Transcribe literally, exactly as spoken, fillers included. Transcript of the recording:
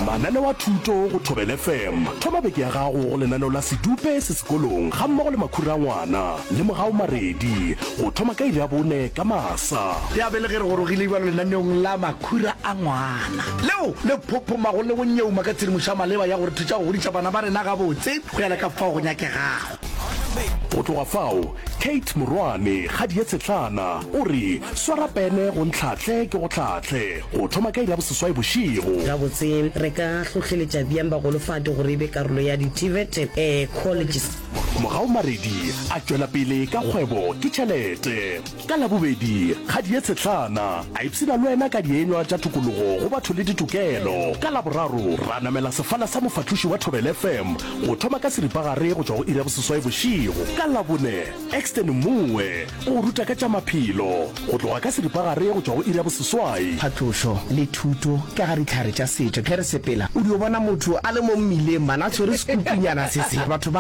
manane wa thuto go Thobela F M thoma beke ya gago go lenaneo la sedupe se sekolong ga mmogo le makhura ngwana le mogao maredi go thoma ka ile ya bone ka masa ya bele ge re go rogile ba lenaneong la makhura a ngwana leo le phophomago le go nyeuma ka tshedimošo ya maleba ya gore thuša go godisa bana ba rena ga botse go ya le ka fao go nyakegago go tloga fao Kate Morwane ga di etsetlana o re swara pene go ntlhatle ke go tlhatle go thoma ka ile ya boseswa e bošigo ga botse re ka tlhotlheletša bjang bagolofate gore e be karolo ya di-TVET eh colleges mogao maredi a tšwela pele ka kgwebo ke tšhelete ka labobedi ga di etsetlana a ipsina le wena ka dienywa tša tokologo go batho le ditokelo ka laboraro ra namela sefala sa mofatloši wa Thobela F M go thoma ka seripagare go tšwa go ira boseswa e bošigo ka labone Exton Moe o ruta ka tša maphelo go tloga ka seripagare go tšwa go ira boseswai phatlošo le thuto ka ga ditlhare tša setšo ke re sepela o di o bona motho a le mo mmileng mana tshwere sekupinyana se se batho